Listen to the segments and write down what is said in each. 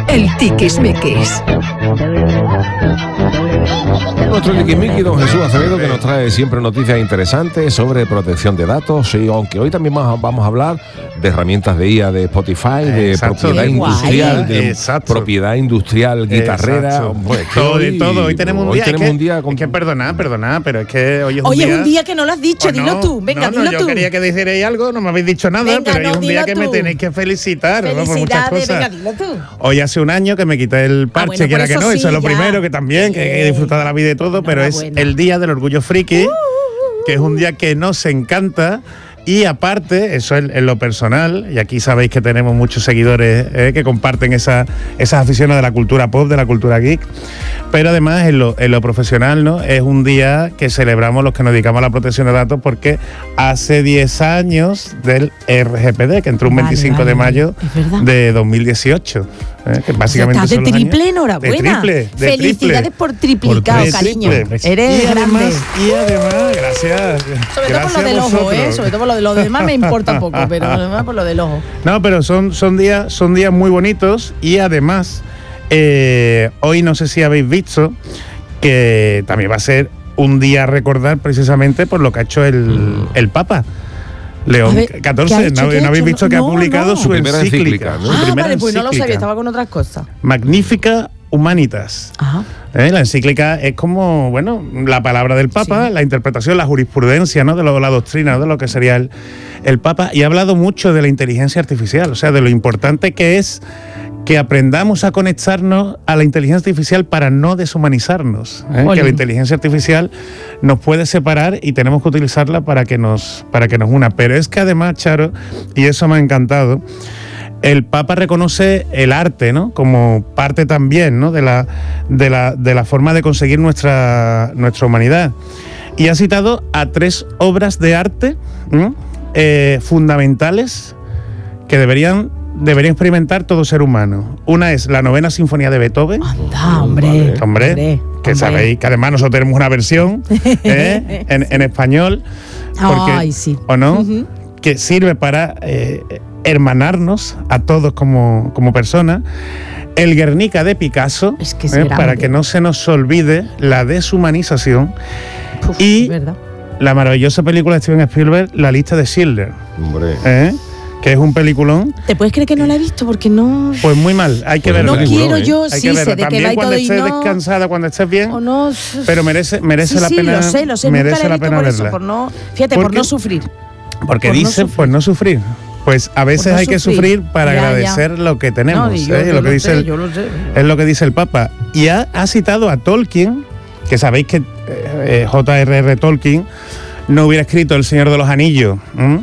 El tiquismiquis. Nuestro tiquismiquis, don Jesús Acevedo, que nos trae siempre noticias interesantes sobre protección de datos. Y aunque hoy también vamos a hablar de herramientas de IA, de Spotify, de propiedad industrial, propiedad industrial guitarrera. Pues todo de todo. Hoy tenemos un día. Es que perdona, pero es que hoy es un día. Hoy es un día que no lo has dicho, dilo tú. Venga, dilo tú. Yo quería que dijerais algo, no me habéis dicho nada, venga, pero hoy es un día que me tenéis que felicitar. Felicidades, venga, dilo tú. Hoy hace un año que me quité el parche, que era que no, eso es lo primero, que también, que he disfrutado de la vida y todo, pero es el día del orgullo friki, que es un día que nos encanta. Y aparte, eso en lo personal, y aquí sabéis que tenemos muchos seguidores que comparten esas aficiones de la cultura pop, de la cultura geek, pero además en lo profesional, ¿no? Es un día que celebramos los que nos dedicamos a la protección de datos, porque hace 10 años del RGPD, que entró un 25 de mayo de 2018. Que básicamente estás de triple, enhorabuena. De felicidades por triplicado, cariño. Eres grande. Y además, gracias. Sobre todo por lo del ojo, sobre todo por lo demás me importa un poco, pero además por lo del ojo. No, pero son días muy bonitos, y además hoy no sé si habéis visto que también va a ser un día a recordar precisamente por lo que ha hecho el Papa. León XIV, ¿no habéis visto que ha publicado su encíclica? Pues no lo sabía, estaba con otras cosas. Magnifica Humanitas. Ajá. La encíclica es como, la palabra del Papa, la interpretación, la jurisprudencia, ¿no? De la doctrina, ¿no? De lo que sería el Papa. Y ha hablado mucho de la inteligencia artificial, o sea, de lo importante que es que aprendamos a conectarnos a la inteligencia artificial para no deshumanizarnos. Que la inteligencia artificial nos puede separar y tenemos que utilizarla para que nos una. Pero es que además, Charo, y eso me ha encantado, el Papa reconoce el arte, ¿no? Como parte también, ¿no? de la forma de conseguir nuestra humanidad. Y ha citado a 3 obras de arte fundamentales que deberían experimentar todo ser humano. Una es la 9ª Sinfonía de Beethoven. ¡Anda, hombre! Que sabéis que además nosotros tenemos una versión en español. Porque, ay, sí. ¿o no? Que sirve para hermanarnos a todos como personas. El Guernica de Picasso, para que no se nos olvide la deshumanización. Y la maravillosa película de Steven Spielberg, La lista de Schindler. Que es un peliculón. ¿Te puedes creer que no la he visto? Porque no... Pues muy mal, hay que verla. No quiero yo, sé de que va y todo y no... Cuando estés descansada, cuando estés bien, o no... pero merece la pena. Lo sé, merece la pena verla. Por no sufrir. Porque dice, pues no sufrir. Pues a veces hay que sufrir para agradecer lo que tenemos. Es lo que dice el Papa. Y ha citado a Tolkien, que sabéis que J.R.R. Tolkien no hubiera escrito El Señor de los Anillos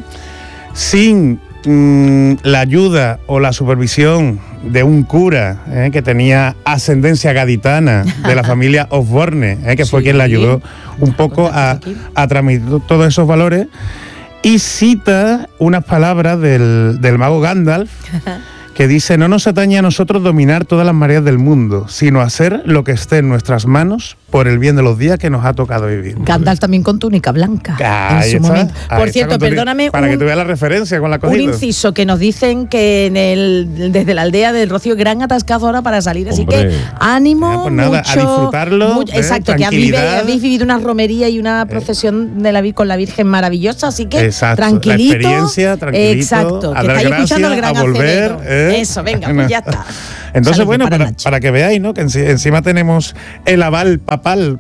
sin la ayuda o la supervisión de un cura que tenía ascendencia gaditana de la familia Osborne, que fue quien le ayudó un poco a transmitir todos esos valores. Y cita unas palabras del mago Gandalf, que dice: no nos atañe a nosotros dominar todas las mareas del mundo, sino hacer lo que esté en nuestras manos por el bien de los días que nos ha tocado vivir. Gandalf también con túnica blanca en su momento. Por cierto, perdóname, para que tú veas la referencia con la cogida. Un inciso, que nos dicen que desde la aldea del Rocío, gran atascazo ahora para salir, así que ánimo, pues nada, a disfrutarlo. Exacto, que habéis vivido una romería y una procesión con la Virgen maravillosa, así que tranquilito. La experiencia, tranquilito. Exacto, que estáis escuchando el gran Acevedo. Eso, venga, pues ya está. Entonces, para que veáis, ¿no? Que encima tenemos el aval papal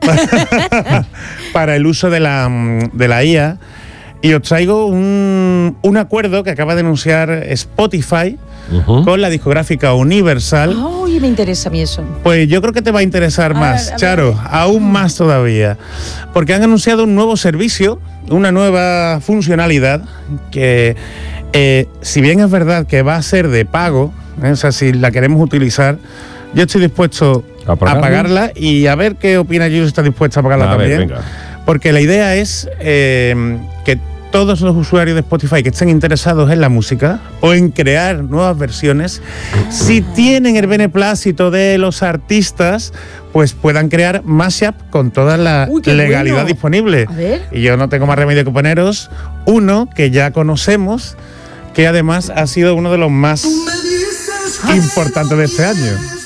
para el uso de la IA. Y os traigo un acuerdo que acaba de anunciar Spotify con la discográfica Universal. ¡Uy, me interesa a mí eso! Pues yo creo que te va a interesar más, Charo, aún más todavía. Porque han anunciado un nuevo servicio, una nueva funcionalidad que, si bien es verdad que va a ser de pago, o sea, si la queremos utilizar, yo estoy dispuesto a pagarla, y a ver qué opina Jesús, está dispuesta a pagarla también. Porque la idea es que todos los usuarios de Spotify que estén interesados en la música o en crear nuevas versiones, si tienen el beneplácito de los artistas, pues puedan crear mashup con toda la legalidad disponible. Y yo no tengo más remedio que poneros uno que ya conocemos, que además ha sido uno de los más importantes de este año.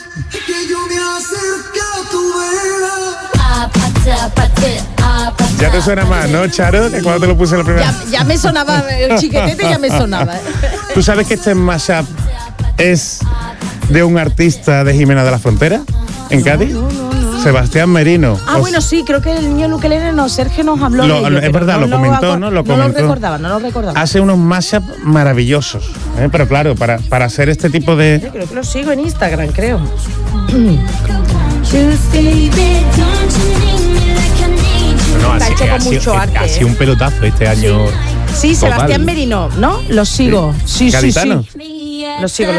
Ya te suena más, ¿no, Charo? Que cuando te lo puse la primera. Ya me sonaba, el chiquetete ya me sonaba. ¿Tú sabes que este mashup es de un artista de Jimena de la Frontera, en Cádiz? No. Sebastián Merino. Bueno, sí, creo que el niño Luquelele, Sergio nos habló de ello. Es verdad, lo comentó, ¿no? No lo recordaba. Hace unos mashups maravillosos, pero claro, para hacer este tipo de... Yo creo que lo sigo en Instagram, creo. Ha sido un pelotazo este año. Sí, Sebastián Merino, ¿no? Lo sigo. Sí. Lo sigo.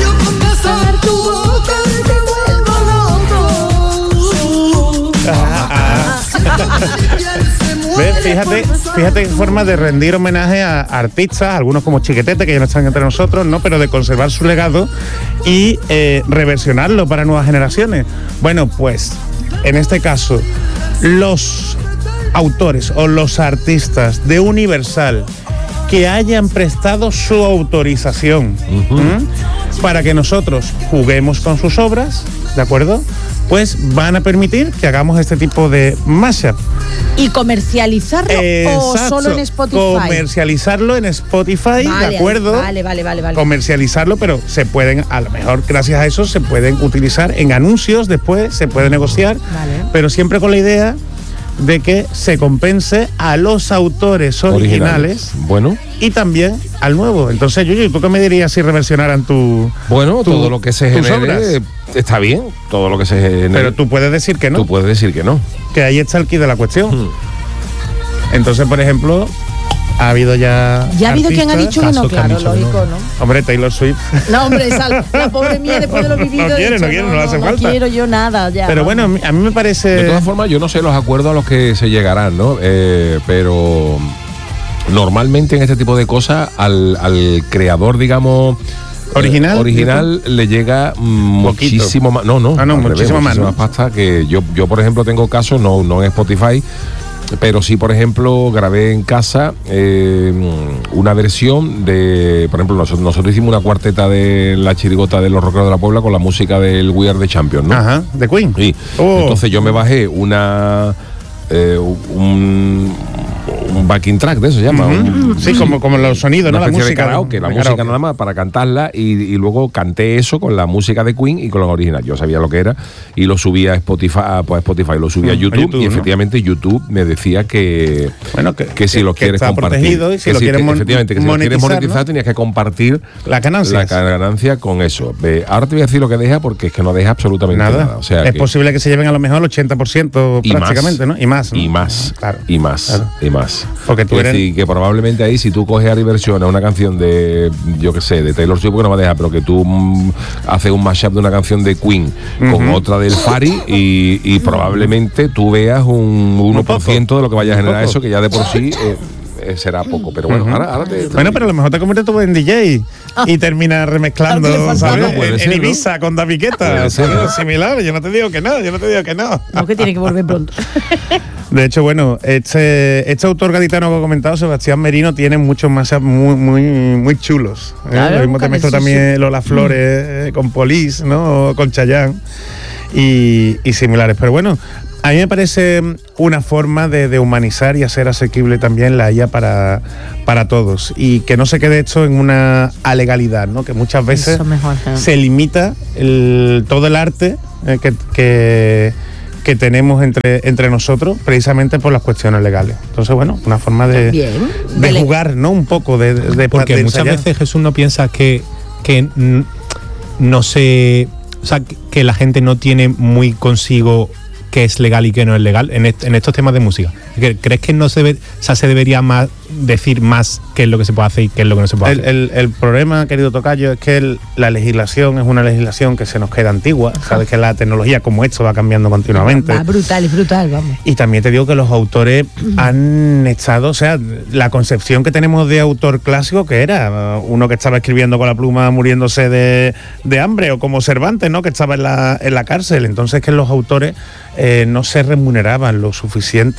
¿Ves? Fíjate qué forma de rendir homenaje a artistas, algunos como Chiquetete, que ya no están entre nosotros, ¿no? Pero de conservar su legado y reversionarlo para nuevas generaciones. Bueno, pues, en este caso, los autores o los artistas de Universal que hayan prestado su autorización para que nosotros juguemos con sus obras, ¿de acuerdo? Pues van a permitir que hagamos este tipo de mashup. ¿Y comercializarlo o solo en Spotify? Comercializarlo en Spotify, vale, ¿de acuerdo? Vale. Comercializarlo, pero se pueden, a lo mejor gracias a eso, se pueden utilizar en anuncios después, se puede negociar, pero siempre con la idea de que se compense a los autores originales. Bueno. Y también al nuevo. Entonces, Yuyu, ¿tú qué me dirías si reversionaran todo lo que se genere está bien, todo lo que se genere. Pero tú puedes decir que no. Tú puedes decir que no. Que ahí está el quid de la cuestión. Entonces, por ejemplo, ha habido ya... Ya ha habido quien ha dicho que no, claro, lógico, ¿no? Hombre, Taylor Swift. No, hombre, la pobre mía, después de lo vivido... No quiere, no hace falta. No quiero yo nada, ya. Pero bueno, a mí me parece... De todas formas, yo no sé los acuerdos a los que se llegarán, ¿no? Pero normalmente en este tipo de cosas, al creador, digamos... Original le llega muchísimo más. Muchísimo más pasta. Que yo, por ejemplo, tengo casos, no en Spotify, pero sí, por ejemplo, grabé en casa una versión de, por ejemplo, nosotros hicimos una cuarteta de La Chirigota de los Rockeros de la Puebla con la música del We Are the Champions, ¿no? Ajá, de Queen. Sí. Entonces yo me bajé un backing track de eso se llama. Como los sonidos, ¿no? La música de karaoke, música nada más para cantarla y luego canté eso con la música de Queen y con la original. Yo sabía lo que era y lo subía a Spotify, lo subía a YouTube y efectivamente YouTube me decía que si lo quieres compartir, y si lo quieres monetizar, tenías que compartir la ganancia con eso. Ahora te voy a decir lo que deja porque es que no deja absolutamente nada. O sea, es posible que se lleven a lo mejor el 80% prácticamente, ¿no? Y más, ¿no? Y más. Porque tú eres... decir, que probablemente ahí, si tú coges y versionas una canción de, yo qué sé, de Taylor Swift, porque no va a dejar, pero que tú haces un mashup de una canción de Queen con otra del Fari y probablemente tú veas un 1% de lo que vaya a generar eso, que ya de por sí será poco. Pero bueno, ahora Bueno, pero a lo mejor te conviertes tú en DJ y terminas remezclando, ¿sabes? En Ibiza, ¿no? Con David Guetta, similar. Yo no te digo que no. No, que tiene que volver pronto. De hecho, bueno, este autor gaditano que he comentado, Sebastián Merino, tiene muchos más muy chulos. Claro, lo mismo te mezclo también Lola Flores con Police, ¿no? O con Chayanne y similares. Pero bueno, a mí me parece una forma de humanizar y hacer asequible también la IA para todos. Y que no se quede esto en una alegalidad, ¿no? Que muchas veces se limita todo el arte que tenemos entre nosotros, precisamente por las cuestiones legales. Entonces, bueno, una forma de jugar, ¿no? Un poco de porque muchas veces, Jesús, no piensas que no se... O sea, que la gente no tiene muy consigo qué es legal y qué no es legal en estos temas de música. ¿Crees que no se debería más decir más qué es lo que se puede hacer y qué es lo que no se puede hacer? El problema, querido tocayo, es que la legislación es una legislación que se nos queda antigua. Sabes que la tecnología como esto va cambiando continuamente. Va brutal, vamos. Y también te digo que los autores han estado, o sea, la concepción que tenemos de autor clásico, que era uno que estaba escribiendo con la pluma muriéndose de hambre, o como Cervantes, ¿no? Que estaba en la cárcel. Entonces que los autores no se remuneraban lo suficiente y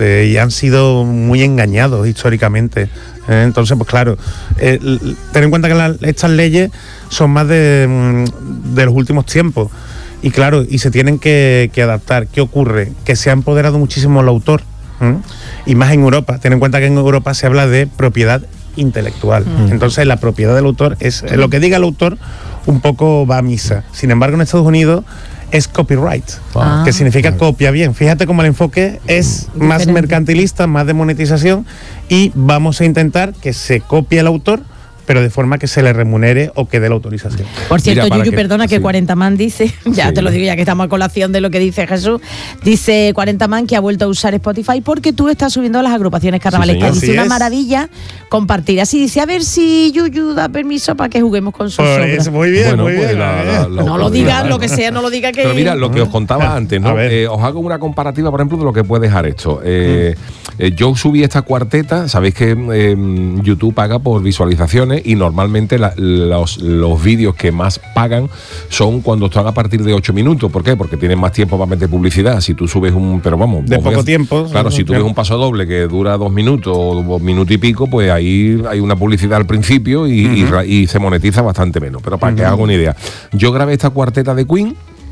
han sido muy engañados históricamente. Entonces, pues claro, ten en cuenta que estas leyes son más de los últimos tiempos. Y claro, y se tienen que adaptar. ¿Qué ocurre? Que se ha empoderado muchísimo el autor. Y más en Europa. Ten en cuenta que en Europa se habla de propiedad intelectual. Entonces la propiedad del autor es lo que diga el autor, un poco va a misa. Sin embargo, en Estados Unidos es copyright, que significa copia bien. Fíjate cómo el enfoque es más mercantilista, más de monetización, y vamos a intentar que se copie el autor, pero de forma que se le remunere o que dé la autorización. Por cierto, Yuyu, perdona, que 40man dice, ya te lo digo, ya que estamos a colación de lo que dice Jesús, dice 40man que ha vuelto a usar Spotify porque tú estás subiendo las agrupaciones carnavalescas. Dice una maravilla compartir. Así dice, a ver si Yuyu da permiso para que juguemos con sus obras. Muy bien, muy bien. No lo digas, lo que sea, no lo diga que... Pero mira, lo que os contaba antes, ¿no? Os hago una comparativa, por ejemplo, de lo que puede dejar esto. Yo subí esta cuarteta, sabéis que YouTube paga por visualizaciones y normalmente los vídeos que más pagan son cuando están a partir de 8 minutos. ¿Por qué? Porque tienen más tiempo para meter publicidad. Si tú subes de poco tiempo. Claro, si tú ves un paso doble que dura 2 minutos o 1 minuto y pico, pues ahí hay una publicidad al principio y se monetiza bastante menos. Pero para que haga una idea. Yo grabé esta cuarteta de Queen.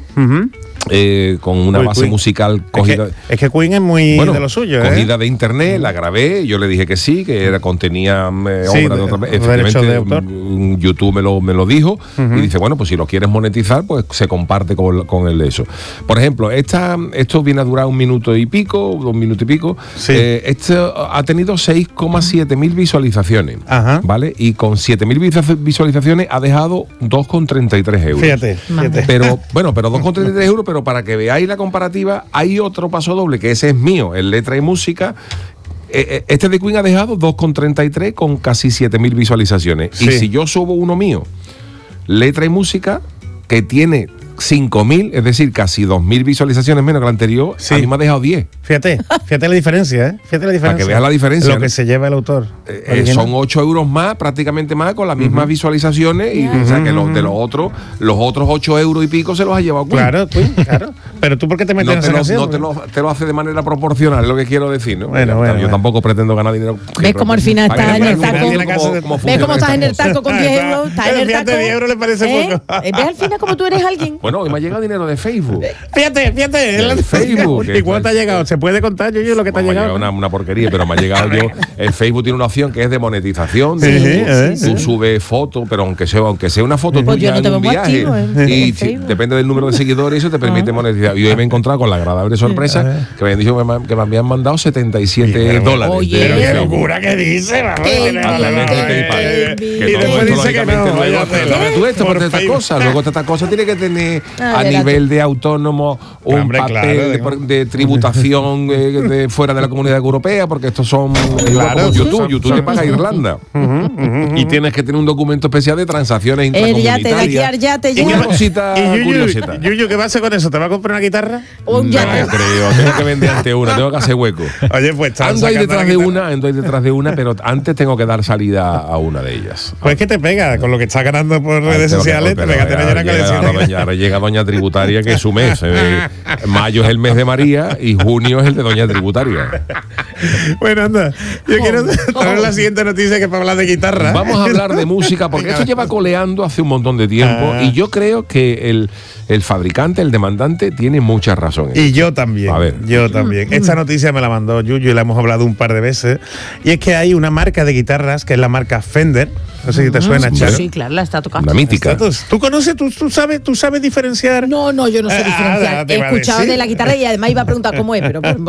Con una base Queen musical cogida. Es que Queen es muy de lo suyo. Cogida de internet, la grabé, yo le dije que sí, que contenía obras de otra. Efectivamente, YouTube me lo dijo y dice, bueno, pues si lo quieres monetizar, pues se comparte con el eso. Por ejemplo, esto viene a durar 1 minuto y pico, 2 minutos y pico. Esto ha tenido 6,7 mil visualizaciones, ¿vale? Y con 7.000 visualizaciones ha dejado 2,33 euros. Fíjate. Pero 2,33 euros, pero para que veáis la comparativa, hay otro paso doble, que ese es mío, en letra y música. Este de Queen ha dejado 2,33 con casi 7.000 visualizaciones. Y si yo subo uno mío, letra y música, que tiene 5.000, es decir, casi 2.000 visualizaciones menos que la anterior, a mí me ha dejado 10. Fíjate la diferencia, Para que veas la diferencia. Lo que se lleva el autor. Son 8 euros más, prácticamente más, con las mismas visualizaciones, y o sea que los otros 8 euros y pico se los ha llevado Queen. Claro. Pero tú, ¿por qué te metes en esa canción? No te lo hace de manera proporcional, es lo que quiero decir, ¿no? Yo tampoco pretendo ganar dinero. ¿Ves cómo al final estás en el taco? ¿Ves cómo estás en el taco con 10 euros? Estás en el taco. 10 euros le parece poco. ¿Ves al final como tú eres alguien? Bueno, hoy me ha llegado dinero de Facebook. Fíjate. De Facebook. ¿Y cuánto te ha llegado? ¿Se puede contar, yo lo que te ha llegado? Una porquería, pero me ha llegado yo. El Facebook tiene una opción que es de monetización. Tú subes fotos, pero aunque sea una foto tuya en un viaje, y depende del número de seguidores, eso te permite monetizar. Y hoy me he encontrado con la agradable sorpresa que me habían dicho que me habían mandado $77. Oye, pero qué locura que dice. Y después dice que no. Tú esto por estas cosas. Luego estas cosas tiene que tener a nivel de autónomo un papel de tributación de fuera de la Comunidad Europea, porque estos son YouTube te paga Irlanda. Y tienes que tener un documento especial de transacciones intracomunitarias. Una cosita curiosa. Yuyu, ¿qué pasa con eso? ¿Te va a comprar una guitarra? No creo, tengo que vender ante una, tengo que hacer hueco. Oye, pues ando ahí detrás de una, pero antes tengo que dar salida a una de ellas. Pues que te pega, con lo que estás ganando por redes sociales, te pega tener una colección. Ahora llega Doña Tributaria, que es su mes. Mayo es el mes de María y junio es el de Doña Tributaria. Bueno, anda, yo quiero traer la siguiente noticia, que es para hablar de guitarra. Vamos a hablar de música, porque esto lleva coleando hace un montón de tiempo y yo creo que el fabricante, el demandante, tiene muchas razones. Y yo también. A ver. Yo también. Esta noticia me la mandó Yuyu y la hemos hablado un par de veces. Y es que hay una marca de guitarras que es la marca Fender. No sé si te suena, Charo. Sí, claro, la está tocando. Una mítica. ¿Tú conoces, tú sabes diferenciar? No, yo no sé diferenciar. He escuchado de la guitarra y además iba a preguntar cómo es, pero